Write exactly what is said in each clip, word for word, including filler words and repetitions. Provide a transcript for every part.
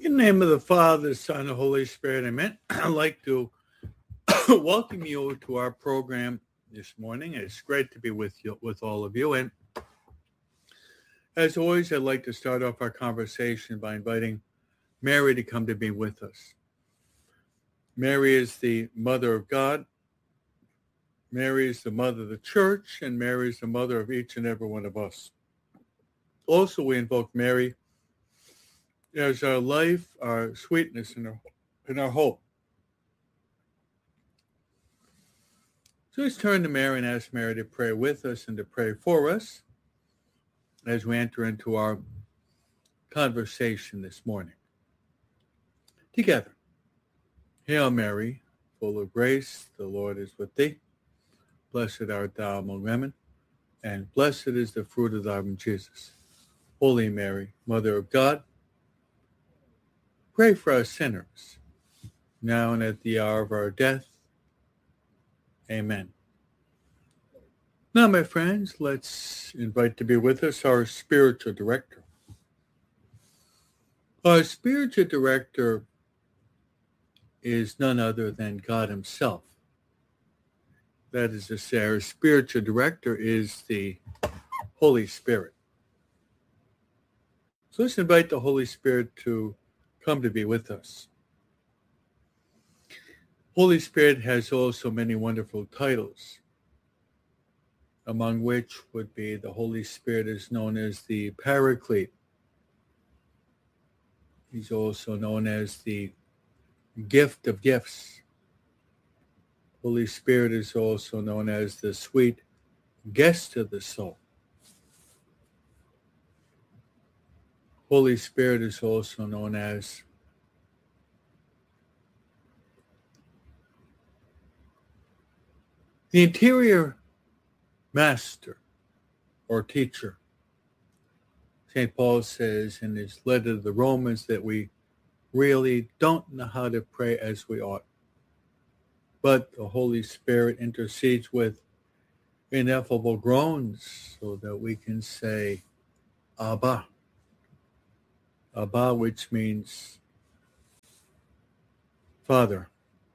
In the name of the Father, the Son, and the Holy Spirit, amen. I'd like to welcome you to our program this morning. It's great to be with you, with all of you. And as always, I'd like to start off our conversation by inviting Mary to come to be with us. Mary is the Mother of God. Mary is the Mother of the Church, and Mary is the Mother of each and every one of us. Also, we invoke Mary as our life, our sweetness, and our, and our hope. So let's turn to Mary and ask Mary to pray with us and to pray for us as we enter into our conversation this morning. Together. Hail Mary, full of grace, the Lord is with thee. Blessed art thou among women, and blessed is the fruit of thy womb, Jesus. Holy Mary, Mother of God, pray for us sinners, now and at the hour of our death. Amen. Now, my friends, let's invite to be with us our spiritual director. Our spiritual director is none other than God himself. That is to say, our spiritual director is the Holy Spirit. So let's invite the Holy Spirit to come to be with us. Holy Spirit has also many wonderful titles, among which would be the Holy Spirit is known as the Paraclete. He's also known as the Gift of Gifts. Holy Spirit is also known as the sweet guest of the soul. Holy Spirit is also known as the interior master or teacher. Saint Paul says in his letter to the Romans that we really don't know how to pray as we ought. But the Holy Spirit intercedes with ineffable groans so that we can say, Abba. Abba, which means Father.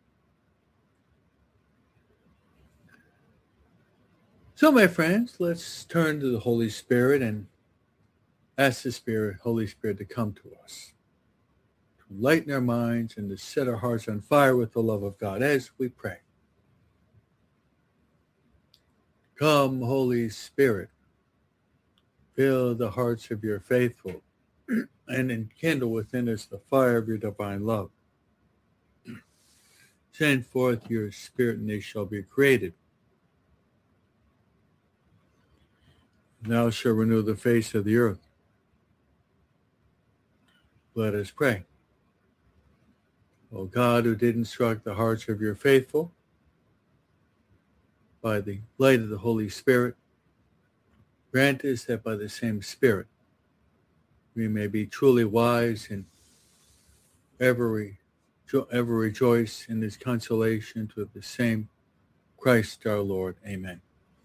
So, my friends, let's turn to the Holy Spirit and ask the Spirit, Holy Spirit, to come to us, to lighten our minds and to set our hearts on fire with the love of God as we pray. Come, Holy Spirit, fill the hearts of your faithful and enkindle within us the fire of your divine love. Send forth your Spirit and they shall be created. Thou shalt renew the face of the earth. Let us pray. O God, who did instruct the hearts of your faithful by the light of the Holy Spirit, grant us that by the same Spirit we may be truly wise and ever, re- ever rejoice in this consolation to the same Christ our Lord. Amen.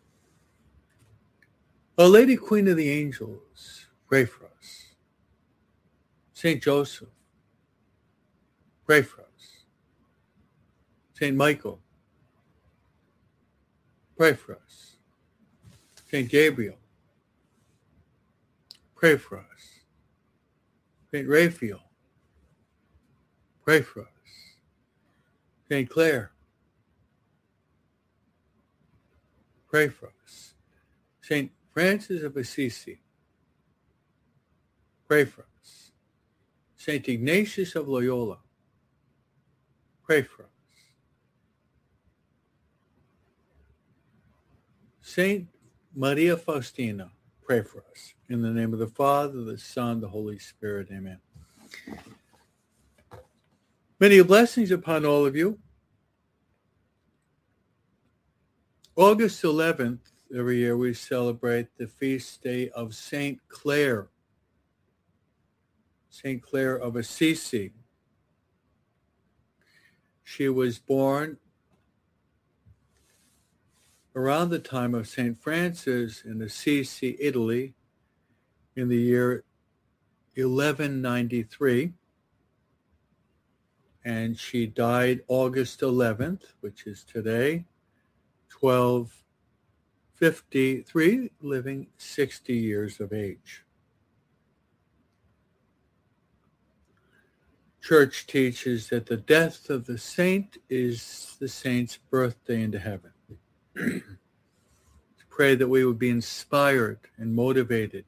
Our Lady Queen of the Angels, pray for us. Saint Joseph, pray for us. Saint Michael, pray for us. Saint Gabriel, pray for us. Saint Raphael, pray for us. Saint Clare, pray for us. Saint Francis of Assisi, pray for us. Saint Ignatius of Loyola, pray for us. Saint Maria Faustina, pray for us. In the name of the Father, the Son, the Holy Spirit, amen. Many blessings upon all of you. August eleventh, every year we celebrate the feast day of Saint Clare, Saint Clare of Assisi. She was born around the time of Saint Francis in Assisi, Italy, in the year eleven ninety-three. and she died August eleventh, which is today, twelve fifty-three, living sixty years of age. Church teaches that the death of the saint is the saint's birthday into heaven. Pray that we would be inspired and motivated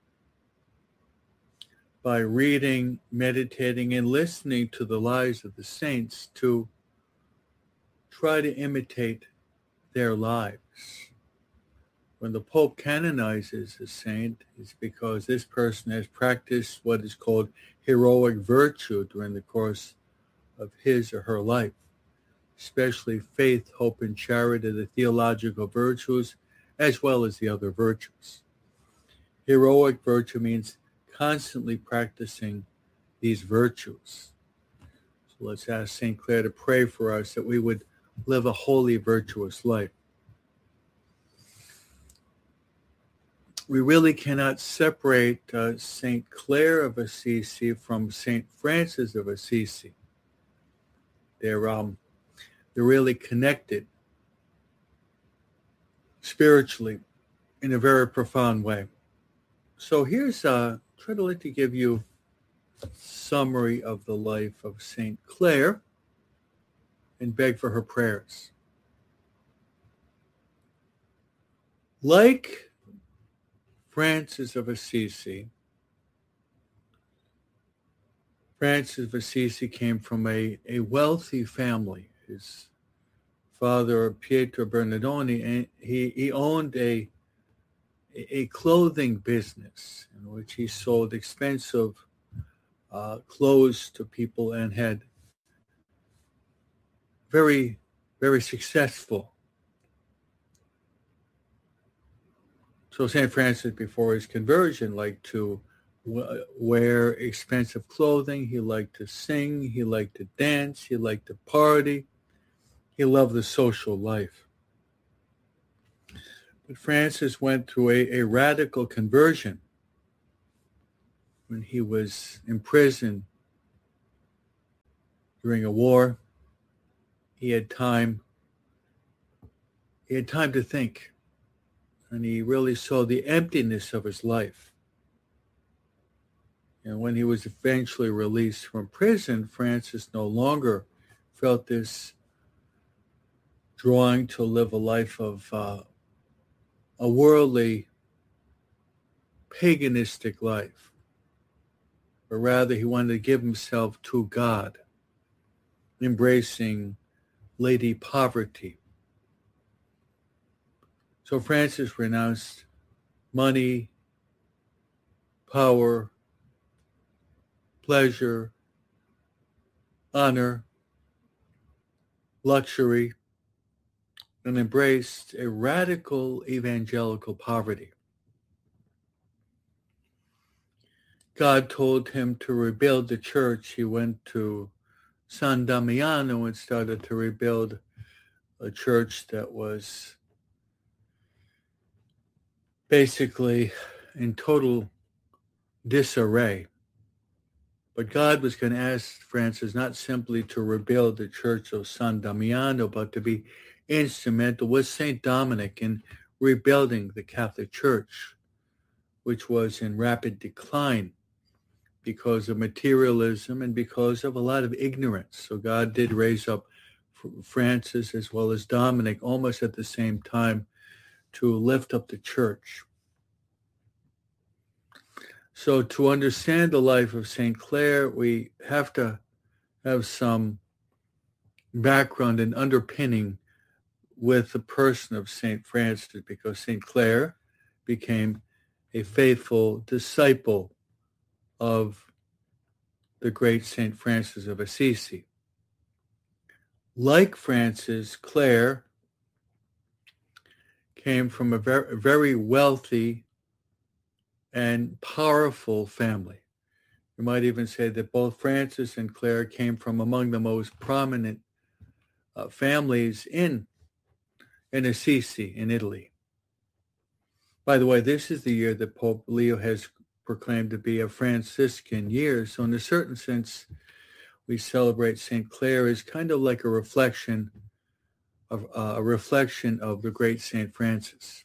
by reading, meditating, and listening to the lives of the saints to try to imitate their lives. When the Pope canonizes a saint, it's because this person has practiced what is called heroic virtue during the course of his or her life, especially faith, hope, and charity, the theological virtues, as well as the other virtues. Heroic virtue means constantly practicing these virtues. So let's ask Saint Clare to pray for us that we would live a holy, virtuous life. We really cannot separate uh, Saint Clare of Assisi from Saint Francis of Assisi. They're, um, they're really connected spiritually in a very profound way. So here's, uh, try to like to give you a summary of the life of Saint Clare and beg for her prayers. Like Francis of Assisi, Francis of Assisi came from a, a wealthy family. His father, Pietro Bernardoni, and he, he owned a, a clothing business in which he sold expensive uh, clothes to people and had very, very successful. So Saint Francis, before his conversion, liked to w- wear expensive clothing. He liked to sing. He liked to dance. He liked to party. He loved the social life. But Francis went through a, a radical conversion when he was imprisoned during a war. He had time. He had time to think. And he really saw the emptiness of his life. And when he was eventually released from prison, Francis no longer felt this drawing to live a life of uh, a worldly, paganistic life. But rather he wanted to give himself to God, embracing Lady Poverty. So Francis renounced money, power, pleasure, honor, luxury, and embraced a radical evangelical poverty. God told him to rebuild the church. He went to San Damiano and started to rebuild a church that was basically in total disarray. But God was going to ask Francis not simply to rebuild the church of San Damiano, but to be instrumental with Saint Dominic in rebuilding the Catholic Church, which was in rapid decline because of materialism and because of a lot of ignorance. So God did raise up Francis as well as Dominic almost at the same time to lift up the church. So to understand the life of Saint Clare, we have to have some background and underpinning with the person of Saint Francis, because Saint Clare became a faithful disciple of the great Saint Francis of Assisi. Like Francis, Clare came from a very, very wealthy and powerful family. You might even say that both Francis and Clare came from among the most prominent uh, families in, in Assisi, in Italy. By the way, this is the year that Pope Leo has proclaimed to be a Franciscan year. So in a certain sense, we celebrate Saint Clare is kind of like a reflection of uh, a reflection of the great Saint Francis.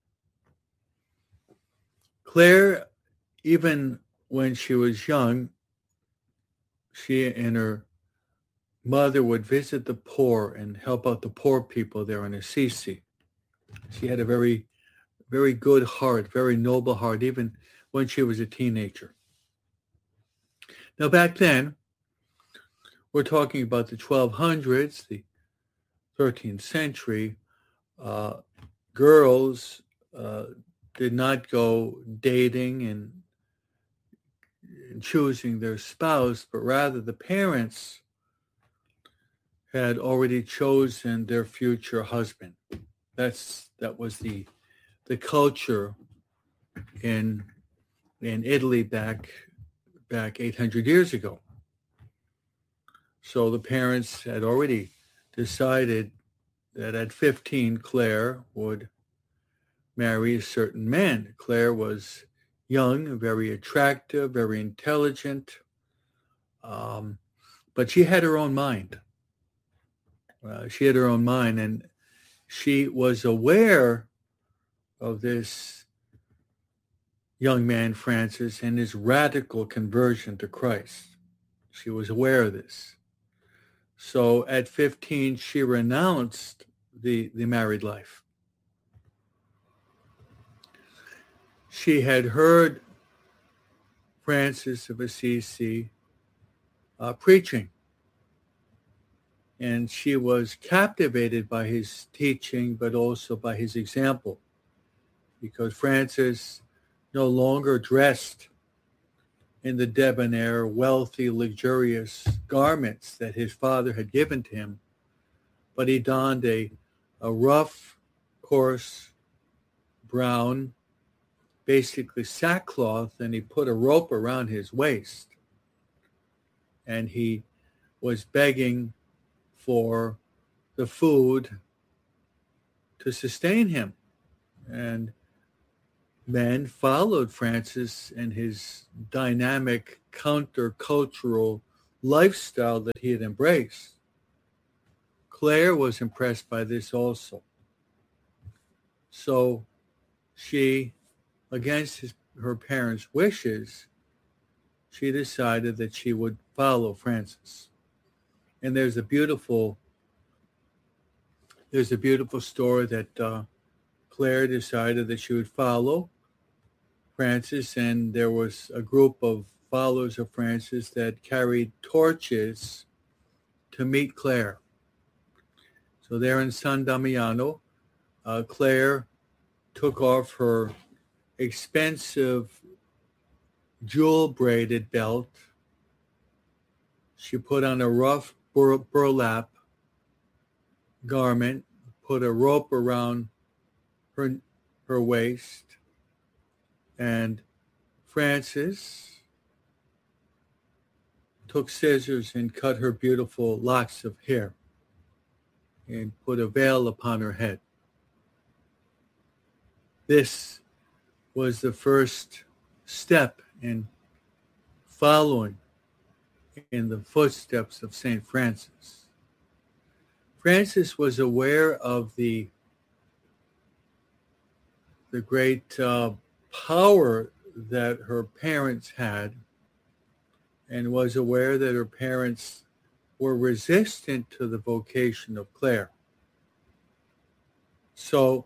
Clare, even when she was young, she and her mother would visit the poor and help out the poor people there in Assisi. She had a very, very good heart, very noble heart, even when she was a teenager. Now, back then, we're talking about the twelve hundreds, the thirteenth century. Uh, girls uh, did not go dating and, and choosing their spouse, but rather the parents had already chosen their future husband. That's that was the the culture in in Italy back back eight hundred years ago. So the parents had already decided that at fifteen, Clare would marry a certain man. Clare was young, very attractive, very intelligent, um, but she had her own mind. Uh, she had her own mind, and she was aware of this young man, Francis, and his radical conversion to Christ. She was aware of this. So at fifteen, she renounced the, the married life. She had heard Francis of Assisi uh, preaching, and she was captivated by his teaching, but also by his example, because Francis no longer dressed in the debonair, wealthy, luxurious garments that his father had given to him, but he donned a, a rough, coarse, brown, basically sackcloth, and he put a rope around his waist. And he was begging for the food to sustain him. And men followed Francis and his dynamic countercultural lifestyle that he had embraced. Clare was impressed by this also. So she, against his, her parents' wishes, she decided that she would follow Francis. And there's a beautiful, there's a beautiful story that uh, Clare decided that she would follow Francis, and there was a group of followers of Francis that carried torches to meet Clare. So there in San Damiano, uh, Clare took off her expensive jewel-braided belt. She put on a rough bur- burlap garment, put a rope around her, her waist, and Francis took scissors and cut her beautiful locks of hair and put a veil upon her head. This was the first step in following in the footsteps of Saint Francis. Francis was aware of the, the great uh, power that her parents had, and was aware that her parents were resistant to the vocation of Clare. So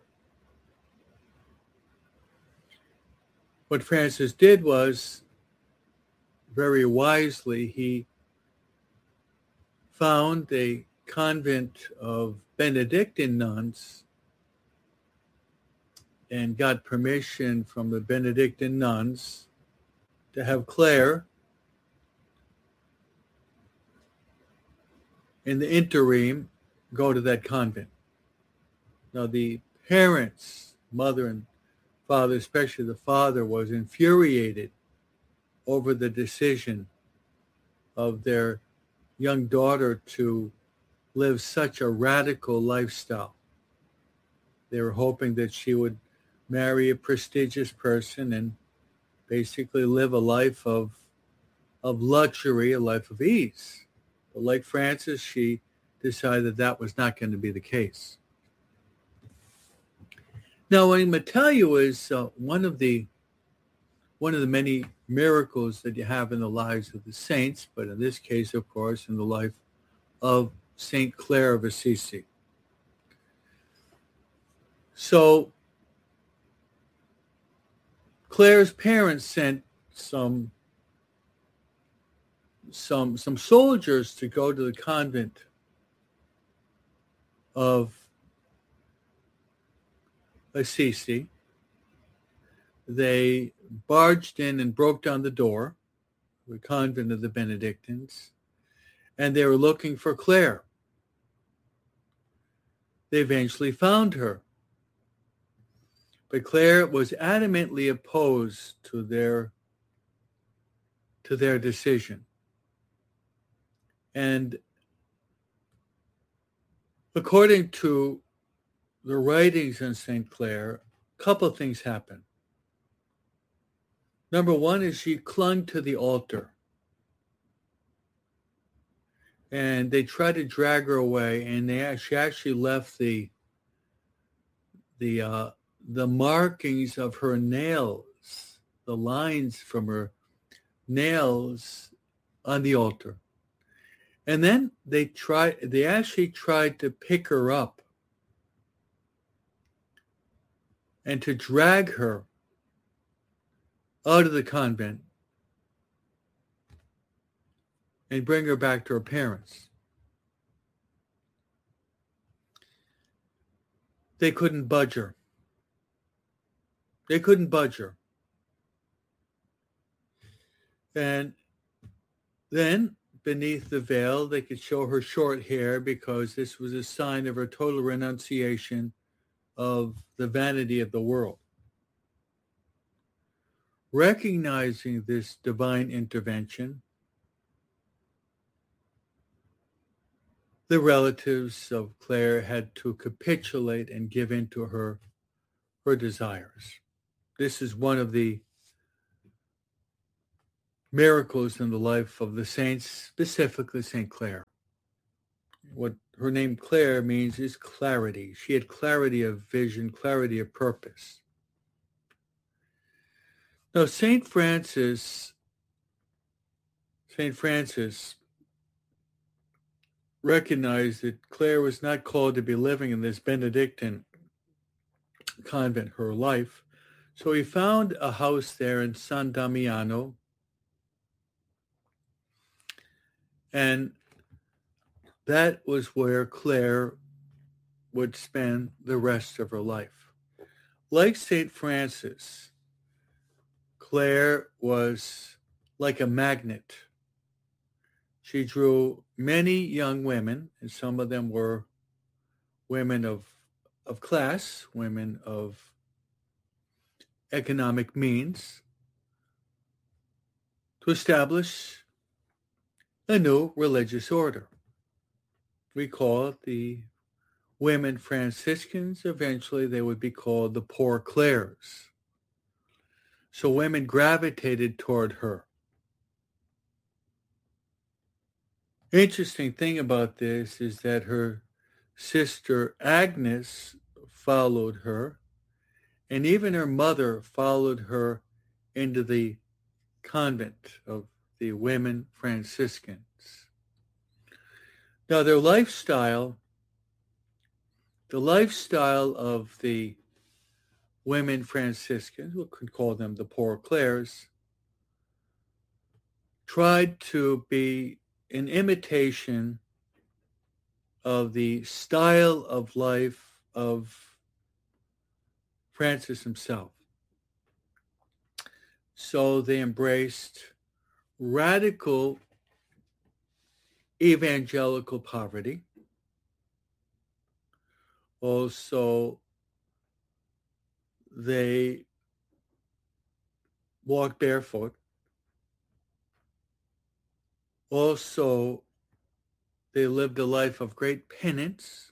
what Francis did was, very wisely, he found a convent of Benedictine nuns and got permission from the Benedictine nuns to have Clare, in the interim, go to that convent. Now the parents, mother and father, especially the father, was infuriated over the decision of their young daughter to live such a radical lifestyle. They were hoping that she would marry a prestigious person and basically live a life of, of luxury, a life of ease. But like Francis, she decided that was not going to be the case. Now, Immortalia is uh, one of the one of the many miracles that you have in the lives of the saints, but in this case, of course, in the life of Saint Clare of Assisi. So Clare's parents sent some some some soldiers to go to the convent of Assisi. They barged in and broke down the door, the convent of the Benedictines, and they were looking for Clare. They eventually found her. But Clare was adamantly opposed to their to their decision. And according to the writings on Saint Clare, a couple of things happened. Number one is she clung to the altar. And they tried to drag her away, and they, she actually left the the uh, the markings of her nails, the lines from her nails on the altar. And then they tried, they actually tried to pick her up and to drag her out of the convent and bring her back to her parents. They couldn't budge her. They couldn't budge her. And then beneath the veil, they could show her short hair because this was a sign of her total renunciation of the vanity of the world. Recognizing this divine intervention, the relatives of Clare had to capitulate and give in to her, her desires. This is one of the miracles in the life of the saints, specifically Saint Clare. What her name Clare means is clarity. She had clarity of vision, clarity of purpose. Now, Saint Francis, Saint Francis recognized that Clare was not called to be living in this Benedictine convent her life. So he found a house there in San Damiano, and that was where Clare would spend the rest of her life. Like Saint Francis, Clare was like a magnet. She drew many young women, and some of them were women of, of class, women of economic means, to establish a new religious order. We call it the women Franciscans. Eventually, they would be called the Poor Clares. So women gravitated toward her. Interesting thing about this is that her sister Agnes followed her, and even her mother followed her into the convent of the women Franciscans. Now, their lifestyle, the lifestyle of the women Franciscans, we could call them the Poor Clares, tried to be an imitation of the style of life of Francis himself. So they embraced radical evangelical poverty. Also, they walked barefoot. Also, they lived a life of great penance.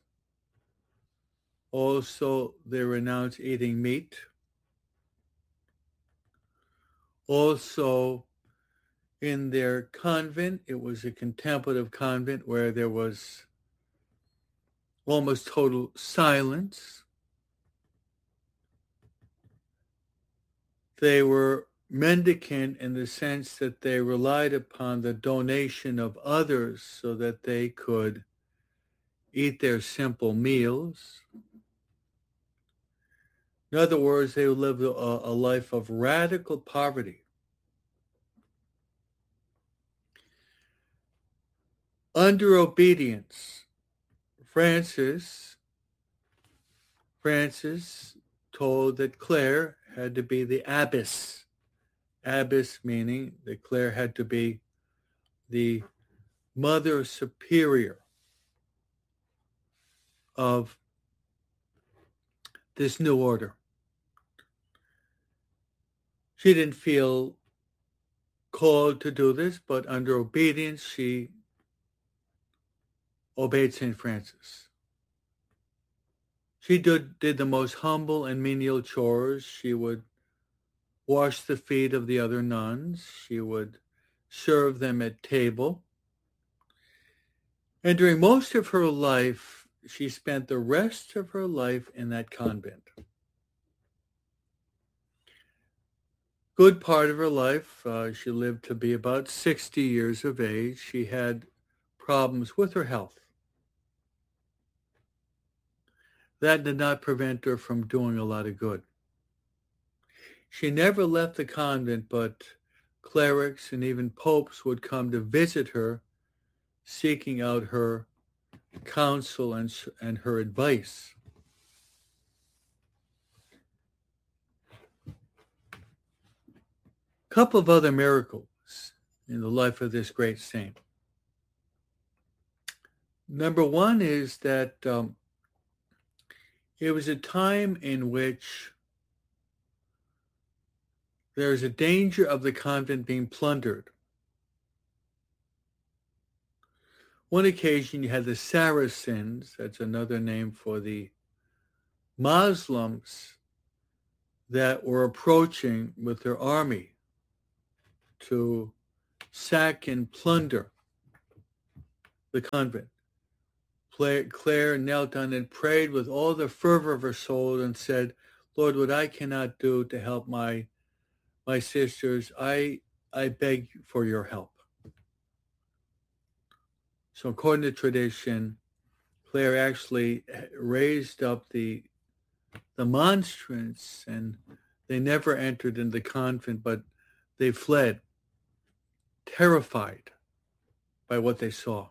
Also, they renounced eating meat. Also, in their convent. It was a contemplative convent where there was almost total silence. They were mendicant in the sense that they relied upon the donation of others so that they could eat their simple meals. In other words, they lived a, a life of radical poverty. Under obedience, Francis, Francis told that Clare had to be the abbess. Abbess meaning that Clare had to be the mother superior of this new order. She didn't feel called to do this, but under obedience, she obeyed Saint Francis. She did, did the most humble and menial chores. She would wash the feet of the other nuns. She would serve them at table. And during most of her life, she spent the rest of her life in that convent. Good part of her life, uh, she lived to be about sixty years of age. She had problems with her health. That did not prevent her from doing a lot of good. She never left the convent, but clerics and even popes would come to visit her, seeking out her counsel and, and her advice. A couple of other miracles in the life of this great saint. Number one is that um, it was a time in which there's a danger of the convent being plundered. One occasion you had the Saracens, that's another name for the Muslims, that were approaching with their army to sack and plunder the convent. Clare knelt down and prayed with all the fervor of her soul and said, Lord, what I cannot do to help my my sisters, I I beg for your help. So according to tradition, Clare actually raised up the the monstrance, and they never entered in the convent, but they fled, terrified by what they saw.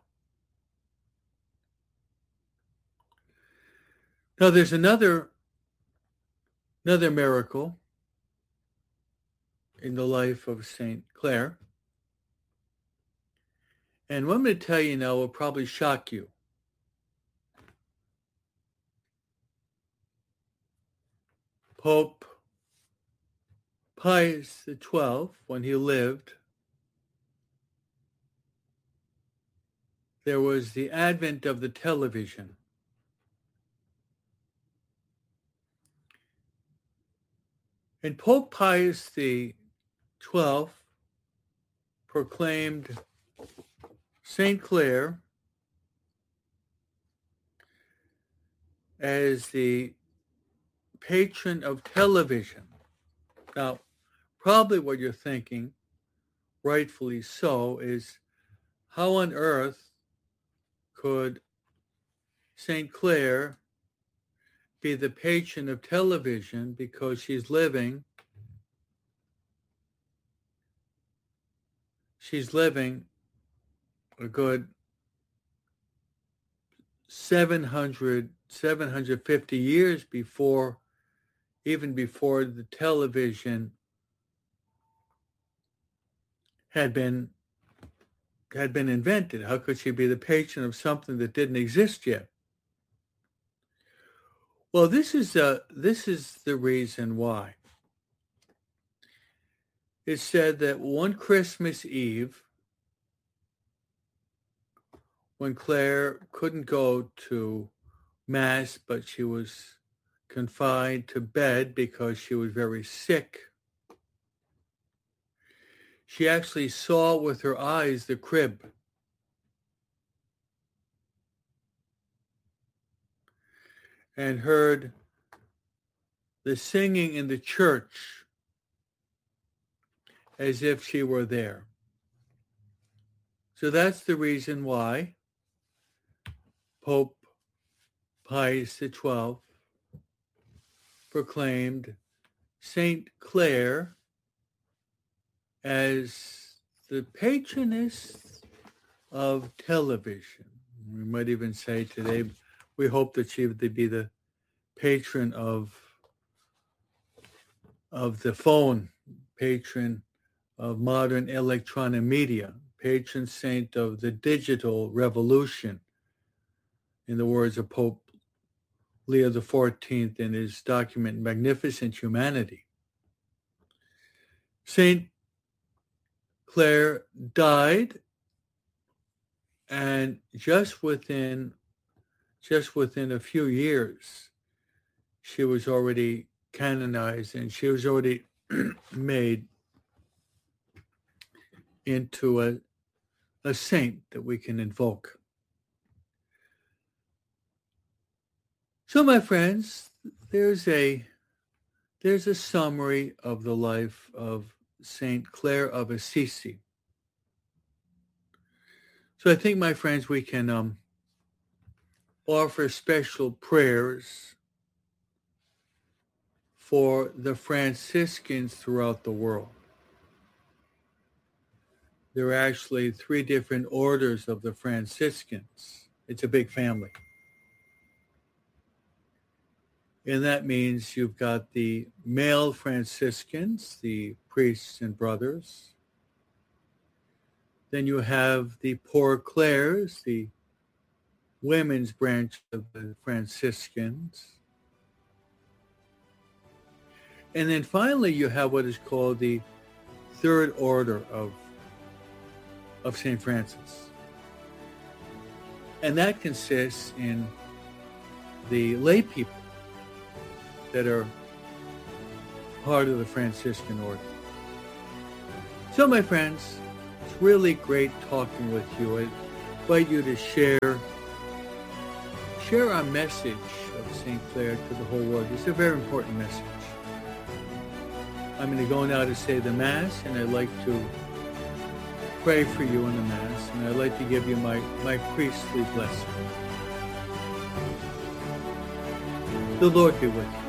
Now there's another another miracle in the life of Saint Clare. And what I'm going to tell you now will probably shock you. Pope Pius the twelfth, when he lived, there was the advent of the television. And Pope Pius the twelfth proclaimed Saint Clare as the patron of television. Now, probably what you're thinking, rightfully so, is how on earth could Saint Clare be the patron of television because she's living she's living a good seven hundred, seven hundred fifty years before, even before the television had been had been invented. How could she be the patron of something that didn't exist yet? Well, this is uh, this is the reason why. It's said that one Christmas Eve, when Clare couldn't go to Mass, but she was confined to bed because she was very sick, She actually saw with her eyes the crib. And heard the singing in the church as if she were there. So that's the reason why Pope Pius the twelfth proclaimed Saint Clare as the patroness of television. We might even say today, we hope that she would be the patron of, of the phone, patron of modern electronic media, patron saint of the digital revolution, in the words of Pope Leo the fourteenth in his document, Magnificent Humanity. Saint Clare died, and just within just within a few years, she was already canonized, and she was already made into a, a saint that we can invoke. So, my friends, there's a there's a summary of the life of Saint Clare of Assisi. So I think, my friends, we can um, offer special prayers for the Franciscans throughout the world. There are actually three different orders of the Franciscans. It's a big family. And that means you've got the male Franciscans, the priests and brothers. Then you have the Poor Clares, the women's branch of the Franciscans. And then finally you have what is called the Third Order of, of Saint Francis. And that consists in the lay people that are part of the Franciscan order. So, my friends, it's really great talking with you. I invite you to share, share our message of Saint Clare to the whole world. It's a very important message. I'm going to go now to say the Mass, and I'd like to pray for you in the Mass, and I'd like to give you my, my priestly blessing. The Lord be with you.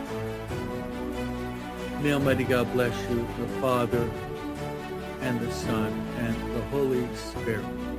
May Almighty God bless you, the Father, and the Son, and the Holy Spirit.